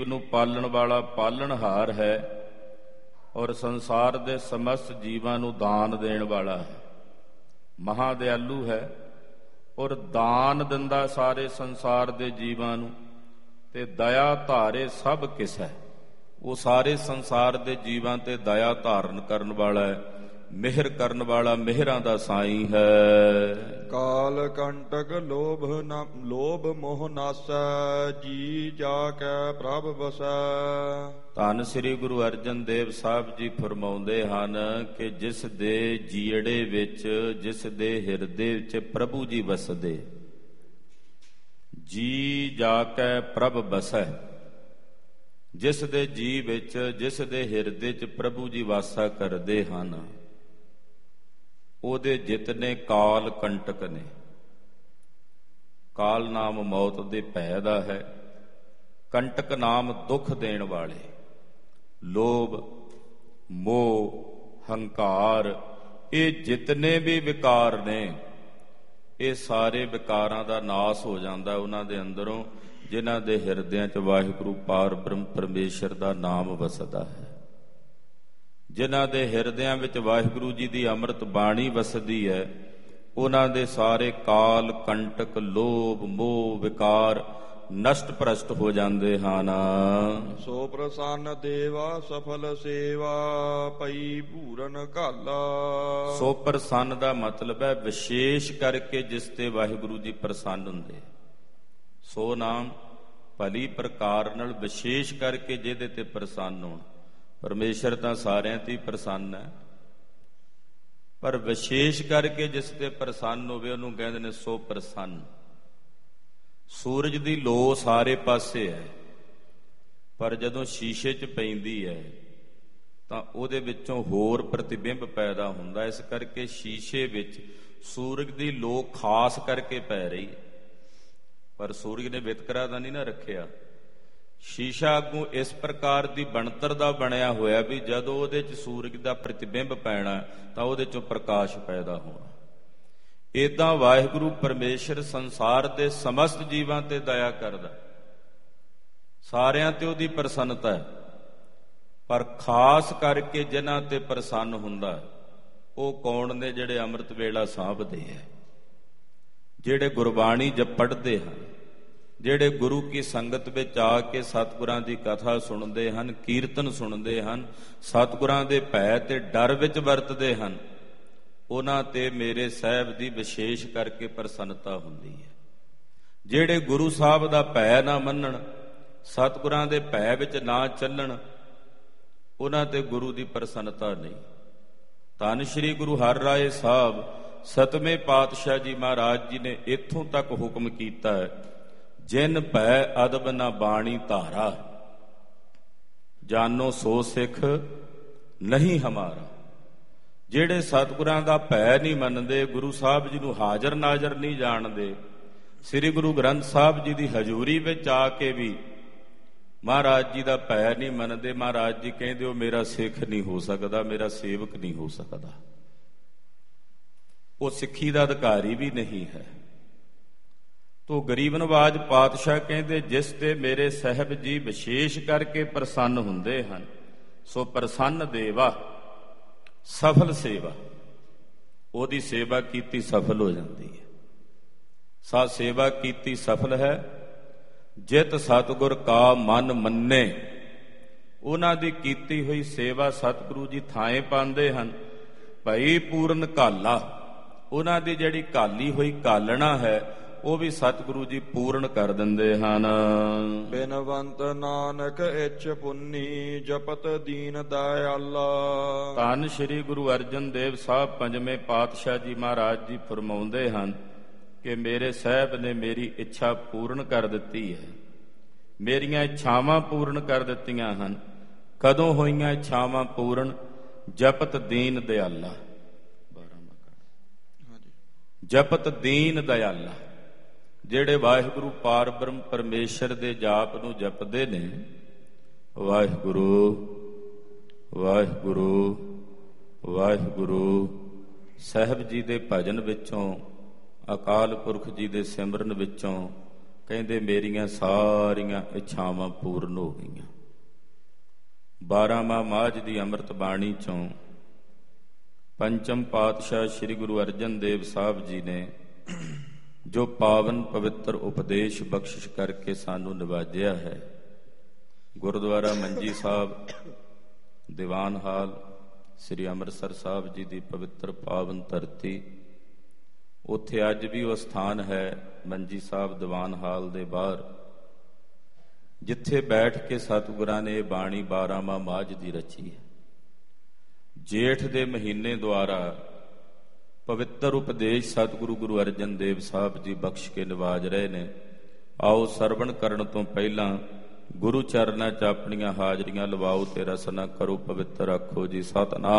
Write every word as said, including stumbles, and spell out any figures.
ਨੂੰ ਪਾਲਣ ਵਾਲਾ ਪਾਲਣਹਾਰ ਹੈ ਔਰ ਸੰਸਾਰ ਦੇ ਸਮਸਤ ਜੀਵਾਂ ਨੂੰ ਦਾਨ ਦੇਣ ਵਾਲਾ ਹੈ। ਮਹਾ ਦਿਆਲੂ ਹੈ ਔਰ ਦਾਨ ਦਿੰਦਾ ਸਾਰੇ ਸੰਸਾਰ ਦੇ ਜੀਵਾਂ ਨੂੰ, ਤੇ ਦਇਆ ਧਾਰੇ ਸਭ ਕਿਸ ਹੈ। ਉਹ ਸਾਰੇ ਸੰਸਾਰ ਦੇ ਜੀਵਾਂ ਤੇ ਦਇਆ ਧਾਰਨ ਕਰਨ ਵਾਲਾ ਹੈ, ਮਿਹਰ ਕਰਨ ਵਾਲਾ ਮਿਹਰਾਂ ਦਾ ਸਾਈਂ ਹੈ। ਕਾਲ ਕੰਟਕ ਲੋਭ ਨਾ ਲੋਭ ਮੋਹ ਨਾਸੈ, ਜੀ ਜਾ ਕੈ ਪ੍ਰਭ ਵਸੈ। ਧੰਨ ਸ੍ਰੀ ਗੁਰੂ ਅਰਜਨ ਦੇਵ ਸਾਹਿਬ ਜੀ ਫਰਮਾਉਂਦੇ ਹਨ ਕਿ ਜਿਸ ਦੇ ਜੀੜੇ ਵਿੱਚ, ਜਿਸ ਦੇ ਹਿਰਦੇ ਵਿੱਚ ਪ੍ਰਭੂ ਜੀ ਵਸਦੇ, ਜੀ ਜਾ ਕੇ ਪ੍ਰਭ ਬਸੈ, ਜਿਸ ਦੇ ਜੀ ਵਿੱਚ, ਜਿਸ ਦੇ ਹਿਰਦੇ 'ਚ ਪ੍ਰਭੂ ਜੀ ਵਾਸਾ ਕਰਦੇ ਹਨ, ਉਹਦੇ ਜਿਤਨੇ ਕਾਲ ਕੰਟਕ ਨੇ। ਕਾਲ ਨਾਮ ਮੌਤ ਦੇ ਭੈ ਦਾ ਹੈ, ਕੰਟਕ ਨਾਮ ਦੁੱਖ ਦੇਣ ਵਾਲੇ, ਲੋਭ ਮੋਹ ਹੰਕਾਰ, ਇਹ ਜਿਤਨੇ ਵੀ ਵਿਕਾਰ ਨੇ, ਇਹ ਸਾਰੇ ਵਿਕਾਰਾਂ ਦਾ ਨਾਸ ਹੋ ਜਾਂਦਾ ਉਹਨਾਂ ਦੇ ਅੰਦਰੋਂ, ਜਿਨ੍ਹਾਂ ਦੇ ਹਿਰਦਿਆਂ 'ਚ ਵਾਹਿਗੁਰੂ ਪਾਰ ਬ੍ਰਹਮ ਪਰਮੇਸ਼ਰ ਦਾ ਨਾਮ ਵਸਦਾ ਹੈ। ਜਿਨ੍ਹਾਂ ਦੇ ਹਿਰਦਿਆਂ ਵਿੱਚ ਵਾਹਿਗੁਰੂ ਜੀ ਦੀ ਅੰਮ੍ਰਿਤ ਬਾਣੀ ਵਸਦੀ ਹੈ, ਉਹਨਾਂ ਦੇ ਸਾਰੇ ਕਾਲ ਕੰਟਕ ਲੋਭ ਮੋਹ ਵਿਕਾਰ ਨਸ਼ਟ ਭ੍ਰਸ਼ਟ ਹੋ ਜਾਂਦੇ ਹਨ। ਸੋ ਪ੍ਰਸੰਨ ਦੇਵਾ ਸਫਲ ਸੇਵਾ, ਪਈ ਪੂਰਨ ਘਾਲਾ। ਸੋ ਪ੍ਰਸੰਨ ਦਾ ਮਤਲਬ ਹੈ ਵਿਸ਼ੇਸ਼ ਕਰਕੇ ਜਿਸ ਤੇ ਵਾਹਿਗੁਰੂ ਜੀ ਪ੍ਰਸੰਨ ਹੁੰਦੇ। ਸੋ ਨਾਮ ਭਲੀ ਪ੍ਰਕਾਰ ਨਾਲ ਵਿਸ਼ੇਸ਼ ਕਰਕੇ ਜਿਹਦੇ ਤੇ ਪ੍ਰਸੰਨ ਹੋਣ। ਪਰਮੇਸ਼ਰ ਤਾਂ ਸਾਰਿਆਂ ਤੇ ਹੀ ਪ੍ਰਸੰਨ ਹੈ, ਪਰ ਵਿਸ਼ੇਸ਼ ਕਰਕੇ ਜਿਸ ਤੇ ਪ੍ਰਸੰਨ ਹੋਵੇ ਉਹਨੂੰ ਕਹਿੰਦੇ ਨੇ ਸੋ ਪ੍ਰਸੰਨ। ਸੂਰਜ ਦੀ ਲੋ ਸਾਰੇ ਪਾਸੇ ਹੈ, ਪਰ ਜਦੋਂ ਸ਼ੀਸ਼ੇ 'ਚ ਪੈਂਦੀ ਹੈ ਤਾਂ ਉਹਦੇ ਵਿੱਚੋਂ ਹੋਰ ਪ੍ਰਤੀਬਿੰਬ ਪੈਦਾ ਹੁੰਦਾ। ਇਸ ਕਰਕੇ ਸ਼ੀਸ਼ੇ ਵਿੱਚ ਸੂਰਜ ਦੀ ਲੋ ਖਾਸ ਕਰਕੇ ਪੈ ਰਹੀ, ਪਰ ਸੂਰਜ ਨੇ ਵਿਤਕਰਾ ਤਾਂ ਨਹੀਂ ਨਾ ਰੱਖਿਆ। ਸ਼ੀਸ਼ਾ ਅੱਗੋਂ ਇਸ ਪ੍ਰਕਾਰ ਦੀ ਬਣਤਰ ਦਾ ਬਣਿਆ ਹੋਇਆ ਵੀ ਜਦੋਂ ਉਹਦੇ 'ਚ ਸੂਰਜ ਦਾ ਪ੍ਰਤੀਬਿੰਬ ਪੈਣਾ ਤਾਂ ਉਹਦੇ 'ਚੋਂ ਪ੍ਰਕਾਸ਼ ਪੈਦਾ ਹੋਣਾ। ਏਦਾਂ ਵਾਹਿਗੁਰੂ ਪਰਮੇਸ਼ਰ ਸੰਸਾਰ ਦੇ ਸਮਸਤ ਜੀਵਾਂ ਤੇ ਦਇਆ ਕਰਦਾ, ਸਾਰਿਆਂ ਤੇ ਉਹਦੀ ਪ੍ਰਸੰਨਤਾ ਹੈ, ਪਰ ਖਾਸ ਕਰਕੇ ਜਿਨ੍ਹਾਂ ਤੇ ਪ੍ਰਸੰਨ ਹੁੰਦਾ ਉਹ ਕੌਣ ਨੇ? ਜਿਹੜੇ ਅੰਮ੍ਰਿਤ ਵੇਲਾ ਸਾਂਭਦੇ ਹੈ, ਜਿਹੜੇ ਗੁਰਬਾਣੀ ਜਪ ਪੜ੍ਹਦੇ ਹਨ, ਜਿਹੜੇ ਗੁਰੂ ਕੀ ਸੰਗਤ ਵਿੱਚ ਆ ਕੇ ਸਤਿਗੁਰਾਂ ਦੀ ਕਥਾ ਸੁਣਦੇ ਹਨ, ਕੀਰਤਨ ਸੁਣਦੇ ਹਨ, ਸਤਿਗੁਰਾਂ ਦੇ ਭੈ ਤੇ ਡਰ ਵਿੱਚ ਵਰਤਦੇ ਹਨ, ਉਹਨਾਂ ਤੇ ਮੇਰੇ ਸਾਹਿਬ ਦੀ ਵਿਸ਼ੇਸ਼ ਕਰਕੇ ਪ੍ਰਸੰਨਤਾ ਹੁੰਦੀ ਹੈ। ਜਿਹੜੇ ਗੁਰੂ ਸਾਹਿਬ ਦਾ ਭੈ ਨਾ ਮੰਨਣ, ਸਤਿਗੁਰਾਂ ਦੇ ਭੈ ਵਿੱਚ ਨਾ ਚੱਲਣ, ਉਹਨਾਂ ਤੇ ਗੁਰੂ ਦੀ ਪ੍ਰਸੰਨਤਾ ਨਹੀਂ। ਧੰਨ ਸ਼੍ਰੀ ਗੁਰੂ ਹਰਿਰਾਏ ਸਾਹਿਬ ਸਤਵੇਂ ਪਾਤਸ਼ਾਹ ਜੀ ਮਹਾਰਾਜ ਜੀ ਨੇ ਇੱਥੋਂ ਤੱਕ ਹੁਕਮ ਕੀਤਾ ਹੈ, ਜਿਨ ਭੈ ਅਦਬ ਨਾ ਬਾਣੀ ਧਾਰਾ, ਜਾਨੋ ਸੋ ਸਿੱਖ ਨਹੀਂ ਹਮਾਰਾ। ਜਿਹੜੇ ਸਤਿਗੁਰਾਂ ਦਾ ਭੈ ਨਹੀਂ ਮੰਨਦੇ, ਗੁਰੂ ਸਾਹਿਬ ਜੀ ਨੂੰ ਹਾਜ਼ਰ ਨਾਜ਼ਰ ਨਹੀਂ ਜਾਣਦੇ, ਸ੍ਰੀ ਗੁਰੂ ਗ੍ਰੰਥ ਸਾਹਿਬ ਜੀ ਦੀ ਹਜ਼ੂਰੀ ਵਿੱਚ ਆ ਕੇ ਵੀ ਮਹਾਰਾਜ ਜੀ ਦਾ ਭੈ ਨਹੀਂ ਮੰਨਦੇ, ਮਹਾਰਾਜ ਜੀ ਕਹਿੰਦੇ ਉਹ ਮੇਰਾ ਸਿੱਖ ਨਹੀਂ ਹੋ ਸਕਦਾ, ਮੇਰਾ ਸੇਵਕ ਨਹੀਂ ਹੋ ਸਕਦਾ, ਉਹ ਸਿੱਖੀ ਦਾ ਅਧਿਕਾਰੀ ਵੀ ਨਹੀਂ ਹੈ। ਤੋ ਗਰੀਬ ਨਵਾਜ ਪਾਤਸ਼ਾਹ ਕਹਿੰਦੇ ਜਿਸ ਤੇ ਮੇਰੇ ਸਾਹਿਬ ਜੀ ਵਿਸ਼ੇਸ਼ ਕਰਕੇ ਪ੍ਰਸੰਨ ਹੁੰਦੇ ਹਨ, ਸੋ ਪ੍ਰਸੰਨ ਦੇਵਾ ਸਫਲ ਸੇਵਾ, ਉਹਦੀ ਸੇਵਾ ਕੀਤੀ ਸਫਲ ਹੋ ਜਾਂਦੀ ਹੈ। ਸਾ ਸੇਵਾ ਕੀਤੀ ਸਫਲ ਹੈ ਜਿਤ ਸਤਿਗੁਰ ਕਾ ਮਨ ਮੰਨੇ। ਉਹਨਾਂ ਦੀ ਕੀਤੀ ਹੋਈ ਸੇਵਾ ਸਤਿਗੁਰੂ ਜੀ ਥਾਏ ਪਾਉਂਦੇ ਹਨ। ਭਈ ਪੂਰਨ ਘਾਲਾ, ਉਹਨਾਂ ਦੀ ਜਿਹੜੀ ਘਾਲੀ ਹੋਈ ਘਾਲਣਾ ਹੈ ਉਹ ਵੀ ਸਤਿਗੁਰੂ ਜੀ ਪੂਰਨ ਕਰ ਦਿੰਦੇ ਹਨ। ਬਿਨਵੰਤ ਨਾਨਕ ਇੱਛ ਪੁੰਨੀ, ਜਪਤ ਦੀਨ ਦਇਆਲਾ। ਧੰਨ ਸ਼੍ਰੀ ਗੁਰੂ ਅਰਜਨ ਦੇਵ ਸਾਹਿਬ ਪੰਜਵੇਂ ਪਾਤਸ਼ਾਹ ਜੀ ਮਹਾਰਾਜ ਜੀ ਫਰਮਾਉਂਦੇ ਹਨ ਕਿ ਮੇਰੇ ਸਾਹਿਬ ਨੇ ਮੇਰੀ ਇੱਛਾ ਪੂਰਨ ਕਰ ਦਿੱਤੀ ਹੈ, ਮੇਰੀਆਂ ਇੱਛਾਵਾਂ ਪੂਰਨ ਕਰ ਦਿੱਤੀਆਂ ਹਨ। ਕਦੋਂ ਹੋਈਆਂ ਇੱਛਾਵਾਂ ਪੂਰਨ? ਜਪਤ ਦੀਨ ਦਿਆਲਾ, ਜਪਤ ਦੀਨ ਦਿਆਲਾ। ਜਿਹੜੇ ਵਾਹਿਗੁਰੂ ਪਾਰ ਬ੍ਰਹਮ ਪਰਮੇਸ਼ਰ ਦੇ ਜਾਪ ਨੂੰ ਜਪਦੇ ਨੇ, ਵਾਹਿਗੁਰੂ ਵਾਹਿਗੁਰੂ ਵਾਹਿਗੁਰੂ, ਸਾਹਿਬ ਜੀ ਦੇ ਭਜਨ ਵਿੱਚੋਂ, ਅਕਾਲ ਪੁਰਖ ਜੀ ਦੇ ਸਿਮਰਨ ਵਿੱਚੋਂ ਕਹਿੰਦੇ ਮੇਰੀਆਂ ਸਾਰੀਆਂ ਇੱਛਾਵਾਂ ਪੂਰਨ ਹੋ ਗਈਆਂ। ਬਾਰਾਂਮਾਹ ਮਾਝ ਦੀ ਅੰਮ੍ਰਿਤ ਬਾਣੀ ਚੋਂ ਪੰਚਮ ਪਾਤਸ਼ਾਹ ਸ੍ਰੀ ਗੁਰੂ ਅਰਜਨ ਦੇਵ ਸਾਹਿਬ ਜੀ ਨੇ ਜੋ ਪਾਵਨ ਪਵਿੱਤਰ ਉਪਦੇਸ਼ ਬਖਸ਼ਿਸ਼ ਕਰਕੇ ਸਾਨੂੰ ਨਿਵਾਜਿਆ ਹੈ, ਗੁਰਦੁਆਰਾ ਮੰਜੀ ਸਾਹਿਬ ਦੀਵਾਨ ਹਾਲ ਸ੍ਰੀ ਅੰਮ੍ਰਿਤਸਰ ਸਾਹਿਬ ਜੀ ਦੀ ਪਵਿੱਤਰ ਪਾਵਨ ਧਰਤੀ, ਉੱਥੇ ਅੱਜ ਵੀ ਉਹ ਸਥਾਨ ਹੈ ਮੰਜੀ ਸਾਹਿਬ ਦੀਵਾਨ ਹਾਲ ਦੇ ਬਾਹਰ, ਜਿੱਥੇ ਬੈਠ ਕੇ ਸਤਿਗੁਰਾਂ ਨੇ ਇਹ ਬਾਣੀ ਬਾਰਾਂਮਾਹ ਮਾਝ ਦੀ ਰਚੀ ਹੈ। ਜੇਠ ਦੇ ਮਹੀਨੇ ਦੁਆਰਾ ਪਵਿੱਤਰ ਉਪਦੇਸ਼ ਸਤਿਗੁਰੂ ਗੁਰੂ ਅਰਜਨ ਦੇਵ ਸਾਹਿਬ ਜੀ ਬਖਸ਼ ਕੇ ਨਿਵਾਜ ਰਹੇ ਨੇ। ਆਓ ਸਰਵਣ ਕਰਨ ਤੋਂ ਪਹਿਲਾਂ ਗੁਰੂ ਚਰਨਾਂ 'ਚ ਆਪਣੀਆਂ ਹਾਜ਼ਰੀਆਂ ਲਵਾਓ ਤੇ ਰਸਨਾ ਕਰੋ ਪਵਿੱਤਰ। ਆਖੋ ਜੀ ਸਤਿਨਾਮ